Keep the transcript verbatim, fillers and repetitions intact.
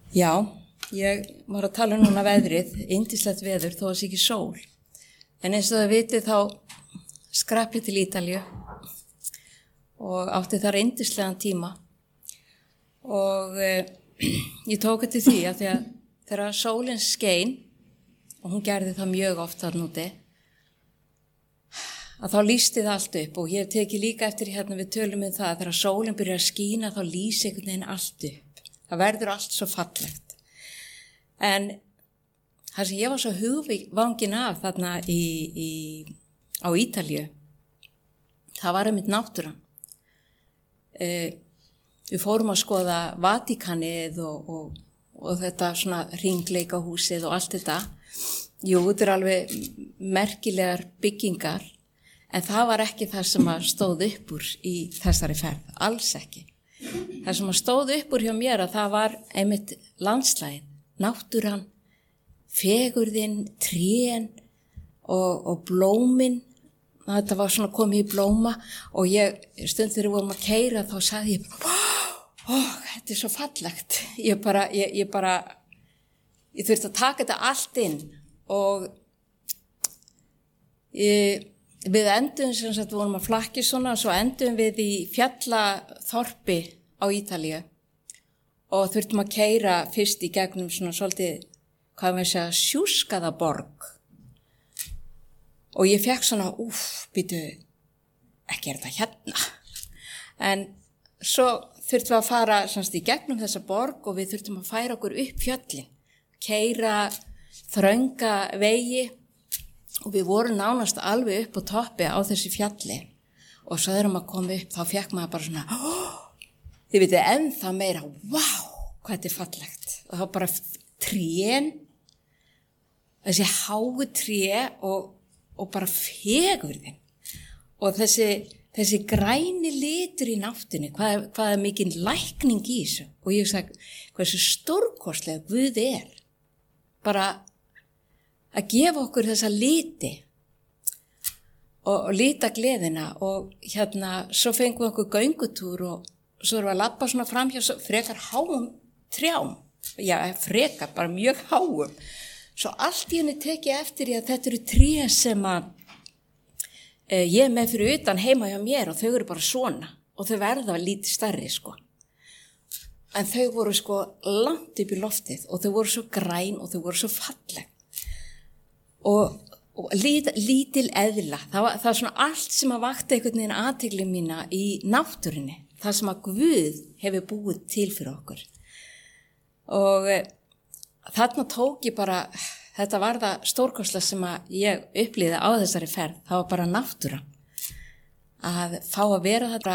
Já, ég var að tala um núna veðrið, yndislegt veður þó að það sé ekki sól. En eins og það vitið þá skrapp ég til Ítalíu og átti þar yndislegan tíma. Og eh, ég tók eftir því að því að þegar sólin skein, og hún gerði það mjög oft þar núti, að þá lýsti það allt upp og ég hef tekið líka eftir hérna við tölum um það að þegar sólin byrjar að skína þá lýsi einhvern veginn allt upp. Það verður allt svo fallegt. En það sem ég var svo hugvangin af þarna í, í, á Ítalíu, það var einmitt náttúran. E, við fórum að skoða Vatíkanið og, og, og þetta svona hringleikahúsið og allt þetta. Jú, þetta er alveg merkilegar byggingar, en það var ekki það sem að stóð upp úr í þessari ferð, alls ekki. Það sem að stóð upp úr hjá mér að það var einmitt landslægin, náttúran, fegurðin, trén og, og blómin. Þetta var svona komið í blóma og ég, stund þegar við vorum að keyra þá sagði ég bara, ó, þetta er svo fallegt. Ég bara, ég, ég bara, ég þurfti að taka þetta allt inn og ég, við endum sem sagt, við vorum að flakki svona, svo endum við í fjallaþorpi á Ítalíu og þurftum að keyra fyrst í gegnum svona svolítið, hvað maður segja, sjúskaða borg. Og ég fekk svona, úff, býtu, ekki er þetta hérna. En svo þurftum við að fara semst í gegnum þessa borg og við þurftum að færa okkur upp fjöllin, keyra þrönga vegi og við vorum nánast alveg upp á toppi á þessi fjalli. Og svo þegar maður kom upp þá fekk maður bara svona, oh, þið vitið ennþá meira, vá, hvað þetta er fallegt. Og þá bara trén, þessi háu tré og og bara fegurðin og þessi, þessi græni litur í náttúrunni, hvað, hvað er mikil lækning í þessu og ég sagði hvað þessu stórkostlega Guð er bara að gefa okkur þessa liti og, og lita gleðina og hérna svo fengum við okkur göngutúr og svo erum við að labba svona fram hjá frekar háum trjám, já frekar bara mjög háum. Svo allt í henni tekið eftir ég að þetta eru tré sem að e, ég er með fyrir utan heima hjá mér og þau eru bara svona og þau verða lítið stærri sko. En þau voru sko langt upp í loftið og þau voru svo græn og þau voru svo falleg. Og, og lít, lítil eðla, það var, það var svona allt sem að vakti einhvern veginn athygli mína í náttúrunni, það sem að Guð hefur búið til fyrir okkur. Og þarna tók ég bara, þetta var það stórkostlega sem að ég upplýði á þessari ferð, það var bara náttúran. Að fá að vera þetta